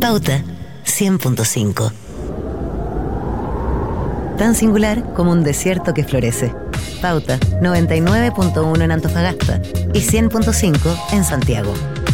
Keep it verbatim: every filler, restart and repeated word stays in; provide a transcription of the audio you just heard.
Pauta cien punto cinco. Tan singular como un desierto que florece. Pauta noventa y nueve punto uno en Antofagasta y cien punto cinco en Santiago.